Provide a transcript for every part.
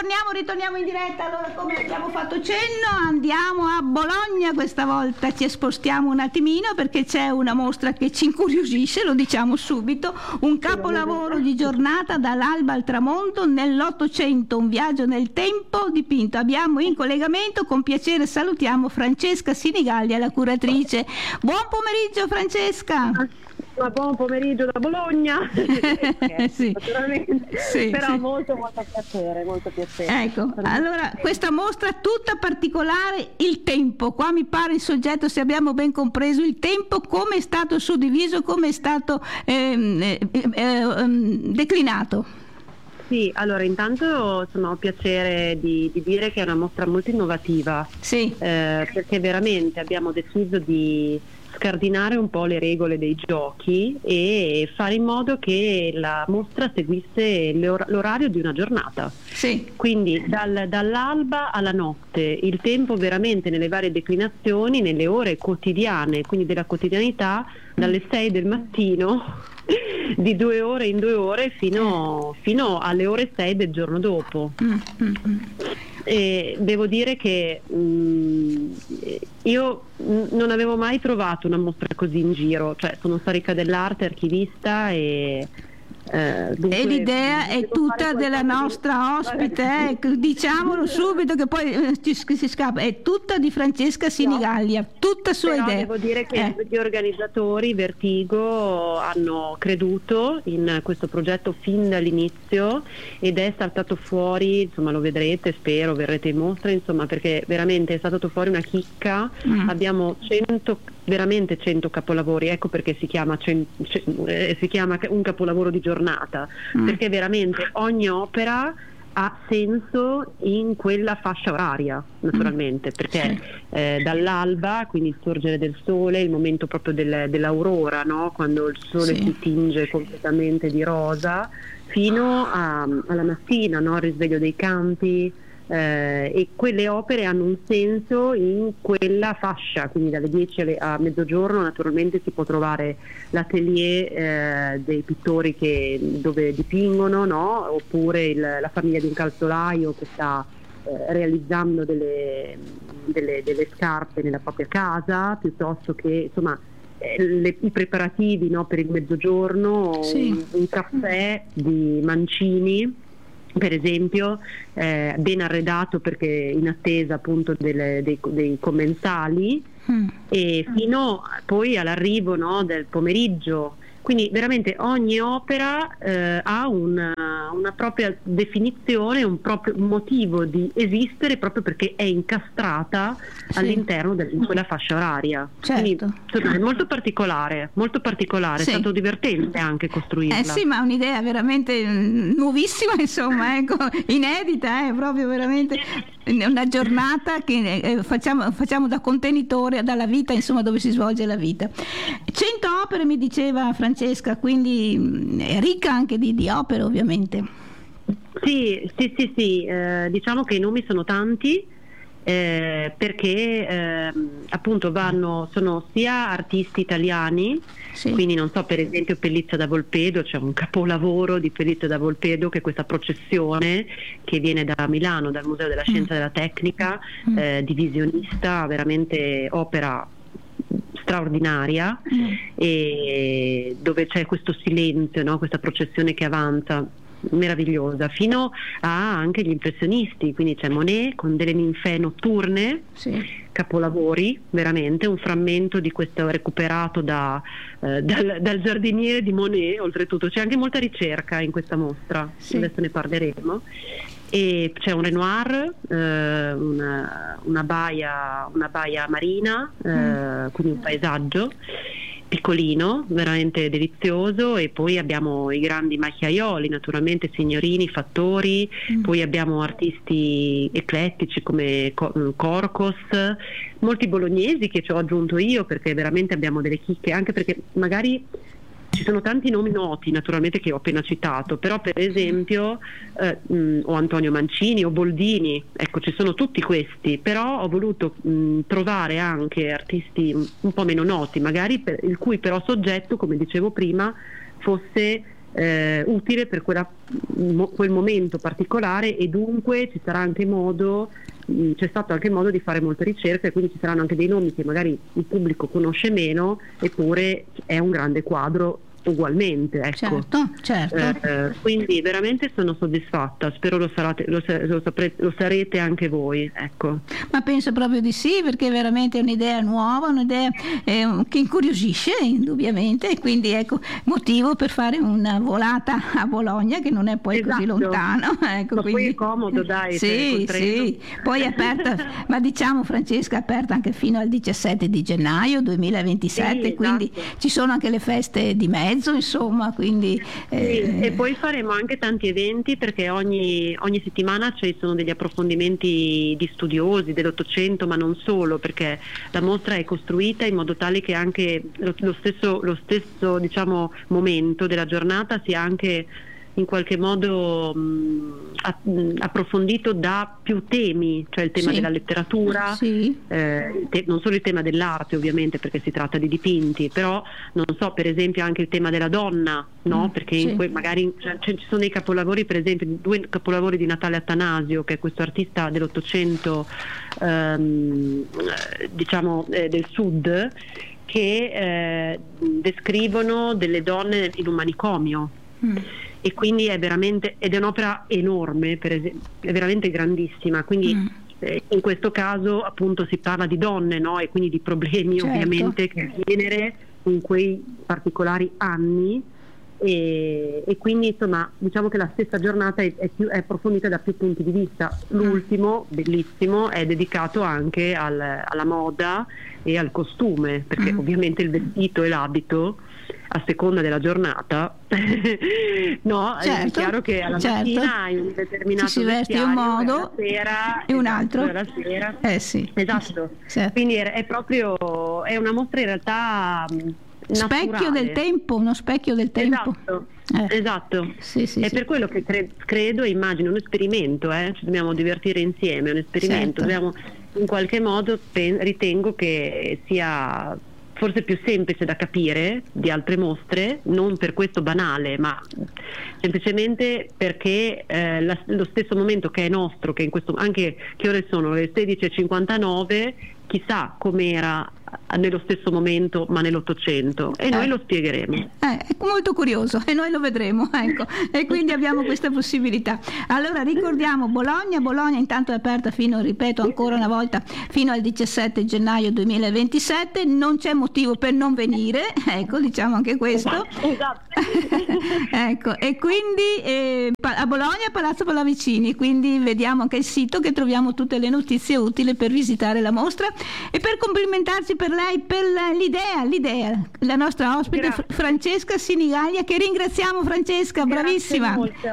ritorniamo in diretta. Allora, come abbiamo fatto cenno, andiamo a Bologna questa volta, ci spostiamo un attimino perché c'è una mostra che ci incuriosisce, lo diciamo subito, un capolavoro di giornata dall'alba al tramonto nell'Ottocento, un viaggio nel tempo dipinto. Abbiamo in collegamento, con piacere salutiamo Francesca Sinigallia, la curatrice. Buon pomeriggio Francesca. Buon pomeriggio da Bologna. Sì. Sì, però sì. molto piacere. Ecco, allora questa mostra tutta particolare, il tempo. Qua mi pare il soggetto, se abbiamo ben compreso il tempo, come è stato suddiviso, come è stato declinato. Sì, allora intanto ho piacere di dire che è una mostra molto innovativa, sì. Perché veramente abbiamo deciso di scardinare un po' le regole dei giochi e fare in modo che la mostra seguisse l'orario di una giornata. Sì. Quindi dall'alba alla notte, il tempo veramente nelle varie declinazioni, nelle ore quotidiane, quindi della quotidianità, dalle 6 del mattino di 2 ore in 2 ore fino alle ore 6 del giorno dopo. E devo dire che io non avevo mai trovato una mostra così in giro, cioè sono storica dell'arte, archivista e l'idea è tutta della nostra ospite, diciamolo subito che poi si scappa, è tutta di Francesca Sinigallia, tutta sua però idea. Devo dire che gli organizzatori Vertigo hanno creduto in questo progetto fin dall'inizio ed è saltato fuori, insomma lo vedrete, spero verrete in mostra, insomma, perché veramente è saltato fuori una chicca. Abbiamo 100 capolavori, ecco perché si chiama un capolavoro di giornata, perché veramente ogni opera ha senso in quella fascia oraria, naturalmente, perché dall'alba, quindi il sorgere del sole, il momento proprio dell'aurora, no? Quando il sole si tinge completamente di rosa, fino alla mattina, no? Il risveglio dei campi. E quelle opere hanno un senso in quella fascia, quindi dalle 10 a mezzogiorno naturalmente si può trovare l'atelier dei pittori dove dipingono, no? Oppure la famiglia di un calzolaio che sta realizzando delle scarpe nella propria casa, piuttosto che insomma i preparativi, no? Per il mezzogiorno, un caffè di Mancini per esempio, ben arredato perché in attesa appunto dei commensali e fino poi all'arrivo, no, del pomeriggio. Quindi veramente ogni opera ha una propria definizione, un proprio motivo di esistere proprio perché è incastrata all'interno di quella fascia oraria. Certo. Quindi, è molto particolare, è stato divertente anche costruirla. Sì, ma un'idea veramente nuovissima, insomma, ecco, inedita, proprio veramente una giornata che facciamo da contenitore dalla vita, insomma, dove si svolge la vita. 100 opere mi diceva Francesca, quindi è ricca anche di opere ovviamente. Sì, diciamo che i nomi sono tanti. Perché appunto sono sia artisti italiani, quindi non so, per esempio Pellizza da Volpedo, c'è un capolavoro di Pellizza da Volpedo che è questa processione che viene da Milano, dal Museo della Scienza e della Tecnica, divisionista, veramente opera straordinaria, e dove c'è questo silenzio, no? Questa processione che avanza, meravigliosa, fino a anche gli impressionisti, quindi c'è Monet con delle ninfee notturne, capolavori, veramente un frammento di questo recuperato dal giardiniere di Monet. Oltretutto c'è anche molta ricerca in questa mostra, adesso ne parleremo, e c'è un Renoir, una baia marina, quindi un paesaggio piccolino, veramente delizioso, e poi abbiamo i grandi macchiaioli, naturalmente Signorini, Fattori, poi abbiamo artisti eclettici come Corcos, molti bolognesi che ci ho aggiunto io, perché veramente abbiamo delle chicche, anche perché magari ci sono tanti nomi noti naturalmente che ho appena citato, però per esempio o Antonio Mancini o Boldini, ecco, ci sono tutti questi, però ho voluto trovare anche artisti un po' meno noti, magari il cui però soggetto, come dicevo prima, fosse utile per quel momento particolare, e dunque ci sarà anche modo, c'è stato anche modo di fare molte ricerche, e quindi ci saranno anche dei nomi che magari il pubblico conosce meno, eppure è un grande quadro ugualmente, ecco. Certo. Quindi veramente sono soddisfatta, spero lo sarete anche voi, ecco. Ma penso proprio di sì, perché è veramente un'idea nuova, un'idea che incuriosisce indubbiamente, e quindi ecco motivo per fare una volata a Bologna, che non è poi così lontano, ecco. Ma quindi poi è comodo, dai. Sì, poi è aperta, ma diciamo, Francesca, è aperta anche fino al 17 di gennaio 2027, sì, quindi esatto. ci sono anche le feste di mezzo, insomma, quindi e poi faremo anche tanti eventi, perché ogni settimana ci sono degli approfondimenti di studiosi dell'Ottocento, ma non solo, perché la mostra è costruita in modo tale che anche lo stesso diciamo momento della giornata sia anche in qualche modo approfondito da più temi, cioè il tema della letteratura, non solo il tema dell'arte ovviamente, perché si tratta di dipinti, però non so, per esempio anche il tema della donna, no? Perché magari ci sono dei capolavori, per esempio 2 capolavori di Natale Attanasio, che è questo artista dell'Ottocento diciamo del Sud, che descrivono delle donne in un manicomio. E quindi è veramente, ed è un'opera enorme, per esempio, è veramente grandissima, quindi in questo caso appunto si parla di donne, no? E quindi di problemi ovviamente che genere in quei particolari anni, e quindi insomma diciamo che la stessa giornata è approfondita da più punti di vista. L'ultimo, bellissimo, è dedicato anche alla moda e al costume, perché ovviamente il vestito e l'abito a seconda della giornata no, è chiaro che alla mattina hai un determinato ci si veste in un modo, alla sera e un altro alla sera. Sì, esatto. Quindi è proprio, è una mostra in realtà specchio del tempo, uno specchio del tempo. Esatto. È per quello che credo e immagino un esperimento, ci dobbiamo divertire insieme, è un esperimento, dobbiamo in qualche modo, ritengo che sia forse più semplice da capire di altre mostre, non per questo banale, ma semplicemente perché lo stesso momento che è nostro, che in questo, anche che ore sono le 16:59, chissà com'era nello stesso momento ma nell'Ottocento, e noi lo spiegheremo. È molto curioso e noi lo vedremo, ecco, e quindi abbiamo questa possibilità. Allora ricordiamo Bologna intanto è aperta fino, ripeto ancora una volta, fino al 17 gennaio 2027, non c'è motivo per non venire, ecco, diciamo anche questo. Esatto. Ecco, e quindi a Bologna Palazzo Pallavicini, quindi vediamo anche il sito, che troviamo tutte le notizie utili per visitare la mostra, e per complimentarci per lei, per l'idea, la nostra ospite Francesca Sinigaglia, che ringraziamo. Francesca, bravissima.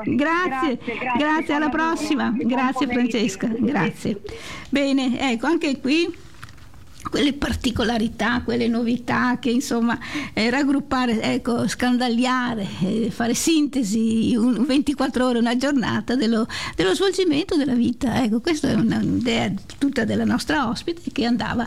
Grazie, alla prossima. Grazie Francesca, grazie. Bene, ecco, anche qui quelle particolarità, quelle novità che insomma raggruppare, ecco, scandagliare, fare sintesi in 24 ore, una giornata dello svolgimento della vita, ecco, questa è un'idea tutta della nostra ospite che andava.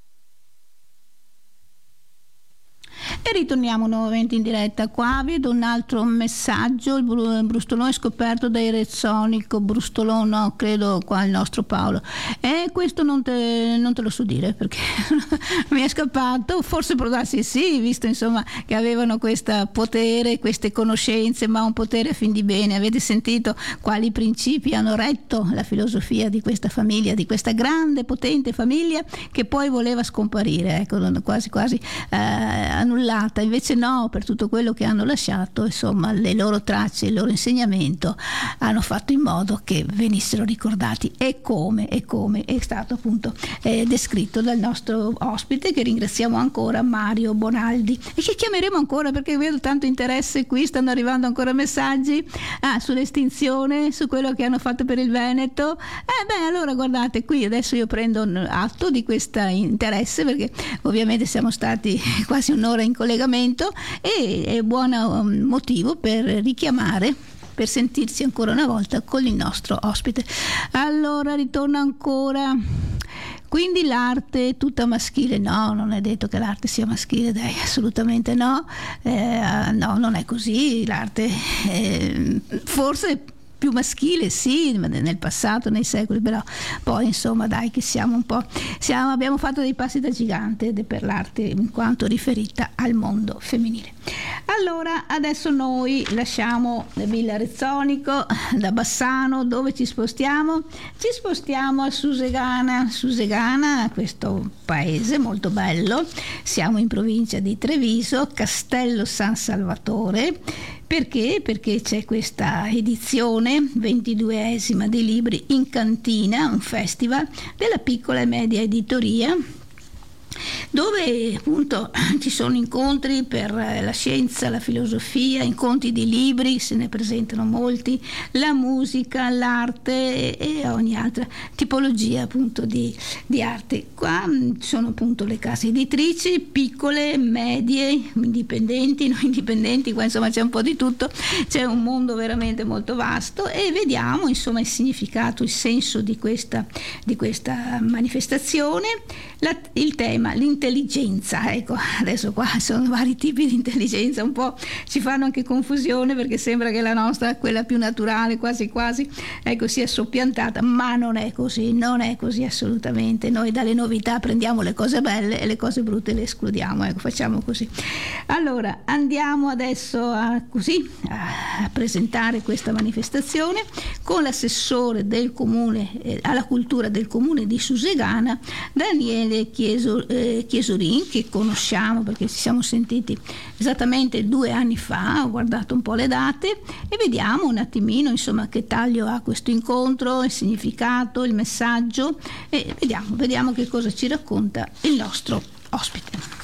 E ritorniamo nuovamente in diretta. Qua vedo un altro messaggio: il brustolone scoperto dai Rezzonico. Brustolone, no, credo qua il nostro Paolo. E questo non te lo so dire, perché mi è scappato. Forse può darsi sì, visto insomma che avevano questo potere, queste conoscenze, ma un potere a fin di bene. Avete sentito quali principi hanno retto la filosofia di questa famiglia, di questa grande, potente famiglia, che poi voleva scomparire, ecco, quasi annullata. Invece no, per tutto quello che hanno lasciato, insomma, le loro tracce, il loro insegnamento hanno fatto in modo che venissero ricordati, e come è stato appunto descritto dal nostro ospite, che ringraziamo ancora, Mario Bonaldi, e che chiameremo ancora, perché vedo tanto interesse qui, stanno arrivando ancora messaggi sull'estinzione, su quello che hanno fatto per il Veneto. Allora guardate, qui adesso io prendo atto di questo interesse, perché ovviamente siamo stati quasi un'ora in collegamento, e è buon motivo per richiamare, per sentirsi ancora una volta con il nostro ospite. Allora ritorno ancora Quindi l'arte tutta maschile? No, non è detto che l'arte sia maschile, dai, assolutamente no. No, non è così. L'arte forse più maschile, sì, nel passato, nei secoli, però poi insomma dai che abbiamo fatto dei passi da gigante per l'arte in quanto riferita al mondo femminile. Allora adesso noi lasciamo Villa Rezzonico, da Bassano, dove ci spostiamo? Ci spostiamo a Susegana, questo paese molto bello, siamo in provincia di Treviso, Castello San Salvatore. Perché? Perché c'è questa edizione 22esima dei libri in cantina, un festival della piccola e media editoria, dove appunto ci sono incontri per la scienza, la filosofia, incontri di libri, se ne presentano molti, la musica, l'arte e ogni altra tipologia appunto di arte. Qua sono appunto le case editrici, piccole, medie, indipendenti, non indipendenti, qua insomma c'è un po' di tutto, c'è un mondo veramente molto vasto e vediamo insomma il significato, il senso di questa manifestazione, il tema, l'intelligenza. Ecco, adesso qua sono vari tipi di intelligenza, un po' ci fanno anche confusione perché sembra che la nostra, quella più naturale quasi ecco, sia soppiantata, ma non è così assolutamente. Noi dalle novità prendiamo le cose belle e le cose brutte le escludiamo, ecco, facciamo così. Allora andiamo adesso a presentare questa manifestazione con l'assessore del comune alla cultura del comune di Susegana, Daniele Chiesorin, che conosciamo perché ci siamo sentiti esattamente 2 anni fa, ho guardato un po' le date e vediamo un attimino insomma che taglio ha questo incontro, il significato, il messaggio e vediamo che cosa ci racconta il nostro ospite.